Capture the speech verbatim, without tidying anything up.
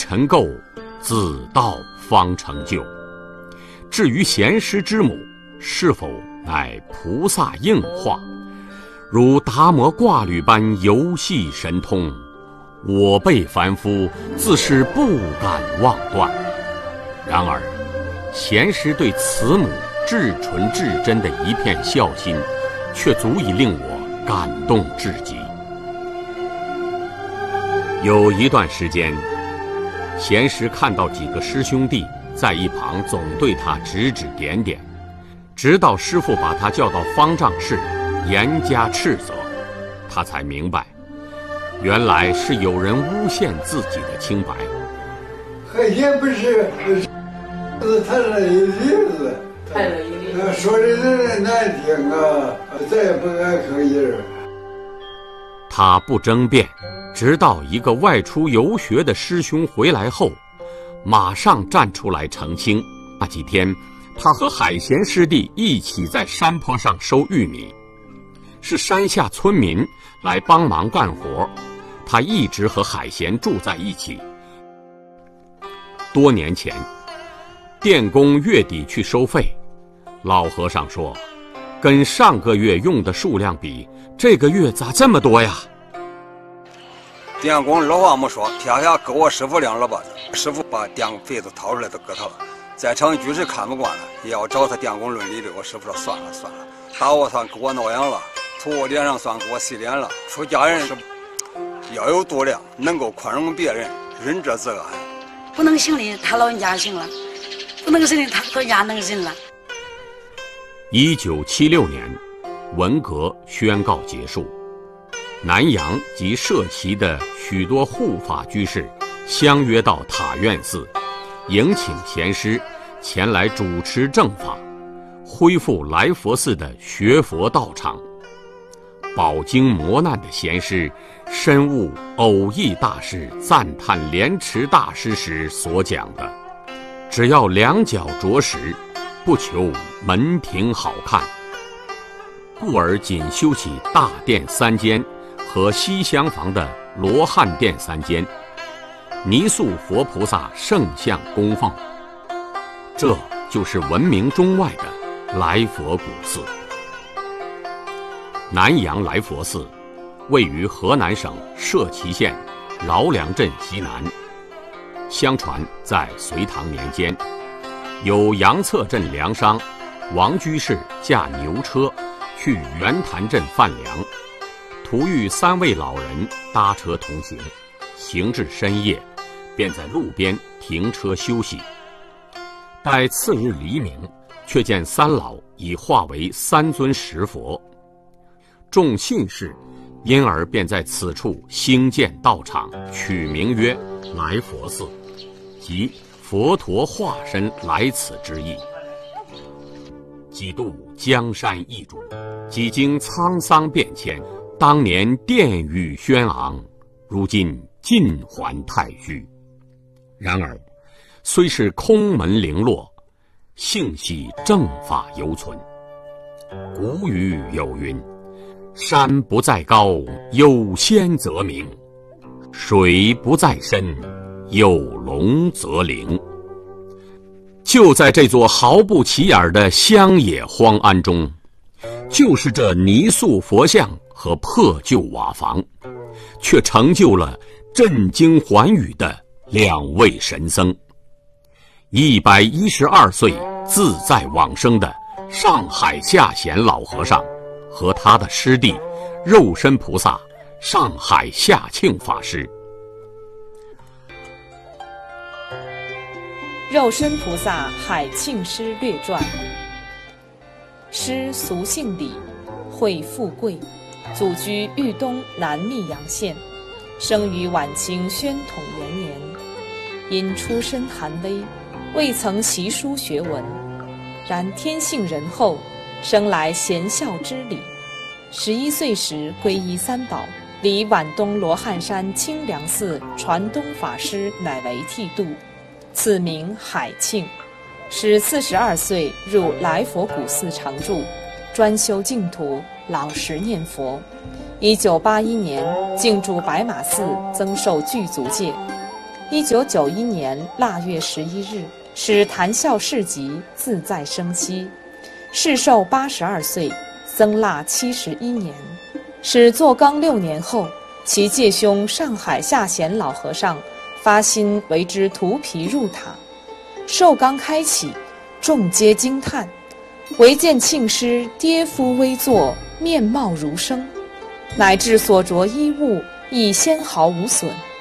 尘垢，自道方成就。至于贤师之母，是否乃菩萨应化，如达摩挂履般游戏神通，我辈凡夫自是不敢妄断。然而贤师对慈母至纯至真的一片孝心，却足以令我感动至极。有一段时间，贤师看到几个师兄弟在一旁总对他指指点点，直到师父把他叫到方丈室严加斥责，他才明白，原来是有人诬陷自己的清白。 海鲜不是是太了一例子， 太了一例子， 说的人难听啊，再也不敢吭音。 他不争辩，直到一个外出游学的师兄回来后，马上站出来澄清。那几天他和海贤师弟一起在山坡上收玉米，是山下村民来帮忙干活，他一直和海贤住在一起。多年前，电工月底去收费，老和尚说，跟上个月用的数量比，这个月咋这么多呀？ 电工二话没说，撇下给我师傅两耳巴子，师傅把电费子掏出来都给他了。在场居士看不惯了，也要找他电工论理的。我师傅说算了算了，打我算给我挠痒了，吐我脸上算给我洗脸了。出家人是要有度量，能够宽容别人，仁者自安。 不能行的他老人家行了，不能行的他老人家能行了。 一九七六年，文革宣告结束，南阳及社旗的许多护法居士相约到塔院寺，迎请贤师前来主持正法，恢复来佛寺的学佛道场。饱经磨难的贤师深悟偶益大师赞叹莲池大师时所讲的，只要两脚着实，不求门庭好看，故而仅修起大殿三间和西厢房的罗汉殿三间，泥塑佛菩萨圣像供奉。这就是闻名中外的来佛古寺。南阳来佛寺位于河南省社旗县饶梁镇西南。相传在隋唐年间，有杨策镇粮商王居士驾牛车去圆潭镇贩粮，途遇三位老人搭车同行，行至深夜，便在路边停车休息。待次日黎明，却见三老已化为三尊石佛。众信士因而便在此处兴建道场，取名曰来佛寺，即佛陀化身来此之意。几度江山易主，几经沧桑变迁，当年殿宇轩昂，如今尽还太虚。然而虽是空门零落，幸喜正法犹存。古语有云，山不在高，有仙则名；水不在深，有龙则灵。就在这座毫不起眼的乡野荒庵中，就是这泥塑佛像和破旧瓦房，却成就了震惊寰宇的两位神僧。一百一十二岁自在往生的上海下贤老和尚和他的师弟肉身菩萨上海下庆法师。 肉身菩萨海庆师略传。师俗姓李，讳富贵，祖居豫东南密阳县，生于晚清宣统元年。因出身寒微，未曾习书学文，然天性仁厚，生来贤孝之礼。十一岁时皈依三宝，离皖东罗汉山清凉寺传东法师乃为剃度，赐名海庆。使四十二岁入来佛古寺常住，专修净土，老实念佛。一九八一年进驻白马寺，增受具足戒。 一九九一年腊月十一日，使谈笑市集自在生息，世寿八十二岁，僧腊七十一年。使做纲六年后，其介兄上海下贤老和尚发心为之涂皮入塔。寿纲开启，众皆惊叹，唯见庆师跌夫微坐，面貌如生，乃至所着衣物亦纤毫无损。